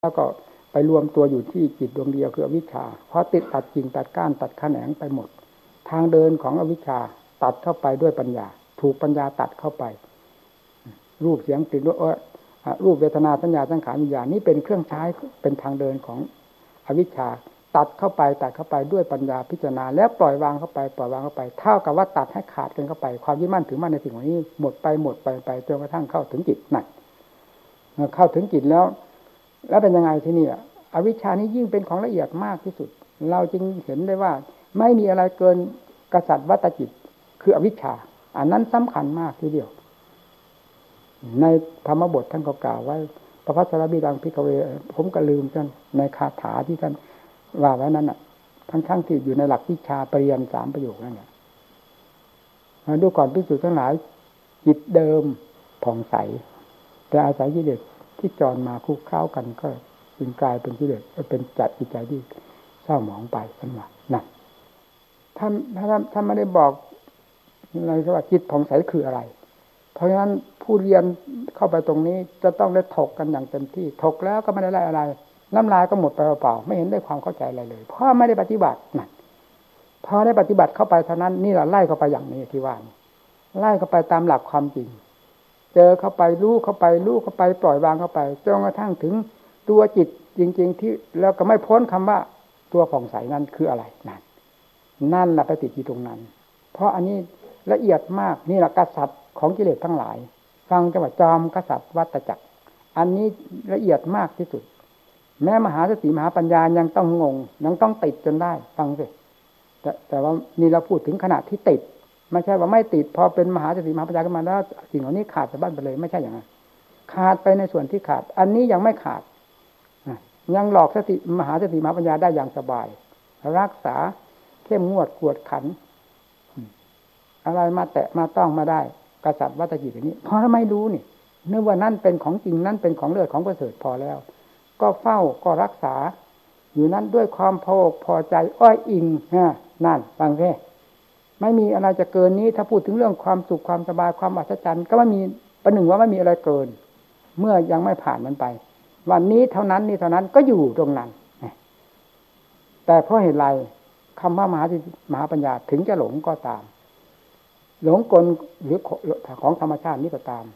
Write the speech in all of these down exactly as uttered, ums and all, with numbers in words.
แล้วก็ไปรวมตัวอยู่ที่จิตดวงเดียวคืออวิชชาเพราะติดตัดกิ่งตัดก้านตัดแขนงไปหมดทางเดินของอวิชชาตัดเข้าไปด้วยปัญญาถูกปัญญาตัดเข้าไปรูปเสียงกลิ่นรสรูปเวทนาสัญญาสังขารวิญญาณนี้เป็นเครื่องใช้เป็นทางเดินของอวิชชาตัดเข้าไปตัดเข้าไปด้วยปัญญาพิจารณาแล้วปล่อยวางเข้าไปปล่อยวางเข้าไปเท่ากับว่าตัดให้ขาดกันเข้าไปความยึดมั่นถือมั่นในสิ่งเหล่านี้หมดไปหมดไปไปจนกระทั่งเข้าถึงจิตนั่นเข้าถึงจิตแล้วแล้วเป็นยังไงที่นี่อวิชชานี้ยิ่งเป็นของละเอียดมากที่สุดเราจึงเห็นได้ว่าไม่มีอะไรเกินกษัตริย์วัตจิตคืออวิชชาอันนั้นสำคัญมากทีเดียวในธรรมบทท่านก็กล่าวไว้พระพัสรบิดังพิกเวผมก็ลืมจนในคาถาที่ท่านว่าไว้นั้นน่ะทั้งๆที่อยู่ในหลักวิชาปริยัติสามประโยคนั่นแหละมาดูก่อนพิสูจน์ทั้งหลายจิตเดิมผ่องใสแต่อาศัยกิเลสที่จรมาคุกเข้ากันก็จึงกลายเป็นกิเลสเป็นจัดจิตใจที่เศร้าหมองไปทั้งหมดนั่นท่านท่านท่านไม่ได้บอกอะไรว่าจิตผ่องใสคืออะไรเพราะฉะนั้นผู้เรียนเข้าไปตรงนี้จะต้องได้ถกกันอย่างเต็มที่ถกแล้วก็ไม่ได้อะไรอะไรน้ำลายก็หมดไปเปล่าๆไม่เห็นได้ความเข้าใจอะไรเลยเพราะไม่ได้ปฏิบัตินั่นพอได้ปฏิบัติเข้าไปเท่านั้นนี่แหละไล่เข้าไปอย่างนี้ที่ว่าไล่เข้าไปตามหลักความจริงเจอเข้าไปรู้เข้าไปรู้เข้าไปปล่อยวางเข้าไปจนกระทั่งถึงตัวจิตจริงๆที่แล้วก็ไม่พ้นคำว่าตัวผ่องใสนั้นคืออะไรนั่นนั่นแหละไปติดอยู่ตรงนั้นเพราะอันนี้ละเอียดมากนี่แหละกษัตริย์ของกิเลสทั้งหลายฟังจังหวะจอมกษัตริย์วัฏจักรอันนี้ละเอียดมากที่สุดแม้มหาสติมหาปัญญายังต้องงงยังต้องติดจนได้ฟังสิแต่แต่ว่านี่เราพูดถึงขณะที่ติดไม่ใช่ว่าไม่ติดพอเป็นมหาสติมหาปัญญาขึ้นมาแล้วสิ่งเหล่านี้ขาดจากบ้านไปเลยไม่ใช่อย่างนั้นขาดไปในส่วนที่ขาดอันนี้ยังไม่ขาดยังหลอกสติมหาสติมหาปัญญาได้อย่างสบายรักษาเข้มงวดกวดขันอะไรมาแตะมาต้องมาได้กษัตริย์วัตจิตอย่างนี้เพราะไม่รู้นี่นึกว่านั่นเป็นของจริงนั่นเป็นของเลิศของประเสริฐพอแล้วก็เฝ้าก็รักษาอยู่นั้นด้วยความพออกพอใจอ้อยอิงฮะนั่นฟังแค่ไม่มีอะไรจะเกินนี้ถ้าพูดถึงเรื่องความสุขความสบายความอัศจรรย์ก็ไม่มีประหนึ่งว่าไม่มีอะไรเกินเมื่อยังไม่ผ่านมันไปวันนี้เท่านั้นนี่เท่านั้นก็อยู่ตรงนั้นแต่เพราะเหตุไรคำว่ามหาสติมหาปัญญาถึงจะหลงก็ตามหลงกลหรือของธรรมชาตินี้ก็ตาม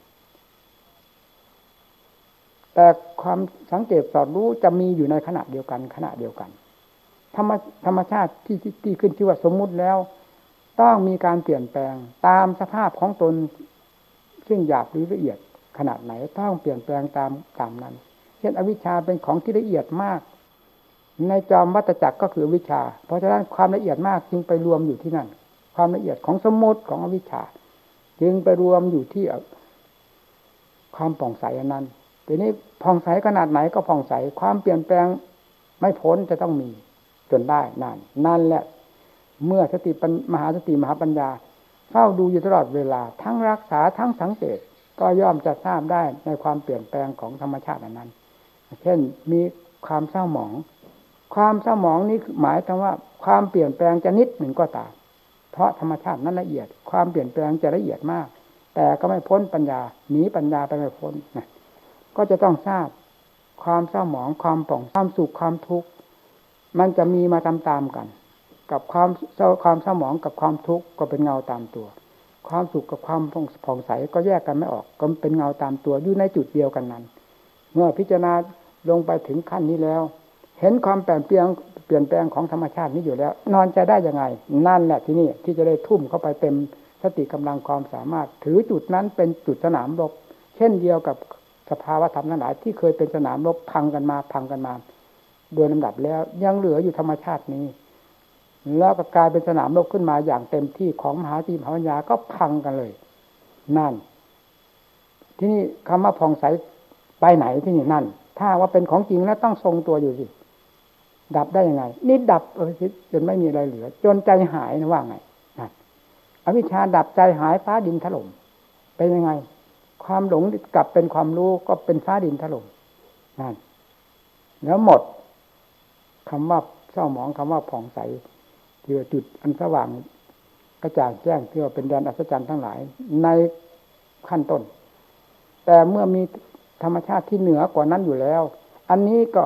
แต่ความสังเกตสอดรู้จะมีอยู่ในขณะเดียวกันขณะเดียวกันธรรมธรรมชาติที่ที่ขึ้นชื่อว่าสมมุติแล้วต้องมีการเปลี่ยนแปลงตามสภาพของตนซึ่งหยาบหรือละเอียดขนาดไหนต้องเปลี่ยนแปลงตามตามนั้นเช่นอวิชชาเป็นของที่ละเอียดมากในจอมวัฏจักรก็คืออวิชชาเพราะฉะนั้นความละเอียดมากจึงไปรวมอยู่ที่นั่นความละเอียดของสมมติของอวิชชาจึงไปรวมอยู่ที่ความผ่องใสอันนั้นทีนี้ผ่องใสขนาดไหนก็ผ่องใสความเปลี่ยนแปลงไม่พ้นจะต้องมีจนได้นั่นนั่นแหละเมื่อสติมหาสติมหาปัญญาเฝ้าดูอยู่ตลอดเวลาทั้งรักษาทั้งสังเกตก็ย่อมจะทราบได้ในความเปลี่ยนแปลงของธรรมชาติอันนั้นเช่นมีความเศร้าหมองความเศร้าหมองนี้หมายถึงว่าความเปลี่ยนแปลงจะนิดหนึ่งก็ตามเพราะธรรมชาตินั้นละเอียดความเปลี่ยนแปลงจะละเอียดมากแต่ก็ไม่พ้นปัญญาหนีปัญญาไปไม่พ้นนะก็จะต้องทราบความเศร้าหมองความป่องความสุขความทุกข์มันจะมีมาตามๆกันกับความเศร้าความเศร้าหมองกับความทุกข์ก็เป็นเงาตามตัวความสุขกับความผ่องใสก็แยกกันไม่ออกก็เป็นเงาตามตัวอยู่ในจุดเดียวกันนั้นเมื่อพิจารณาลงไปถึงขั้นนี้แล้วเห็นความเปลี่ยนแปลงเปลี่ยนแปลงของธรรมชาตินี้อยู่แล้วนอนใจได้ยังไงนั่นแหละที่นี่ที่จะได้ทุ่มเข้าไปเต็มสติกำลังความสามารถถือจุดนั้นเป็นจุดสนามรบเช่นเดียวกับสภาวะธรรมทั้งหลายที่เคยเป็นสนามรบพังกันมาพังกันมาโดยลำดับแล้วยังเหลืออยู่ธรรมชาตินี้แล้วก็กลายเป็นสนามรบขึ้นมาอย่างเต็มที่ของมหาสติมหาปัญญาก็พังกันเลยนั่นที่นี่คำว่าผ่องใสไปไหนที่นี่นั่นถ้าว่าเป็นของจริงแล้วต้องทรงตัวอยู่สิดับได้ยังไงนี่ดับเออจนไม่มีอะไรเหลือจนใจหายนะว่าไงนั่นอวิชชาดับใจหายฟ้าดินถล่มเป็นยังไงความหลงกลับเป็นความรู้ก็เป็นฟ้าดินถล่มนั่นแล้วหมดคำว่าเศร้าหมองคำว่าผ่องใสที่ว่าจุดอันสว่างกระจ่างแจ้งที่ว่าเป็นแดนอัศจรรย์ทั้งหลายในขั้นต้นแต่เมื่อมีธรรมชาติที่เหนือกว่านั้นอยู่แล้วอันนี้ก็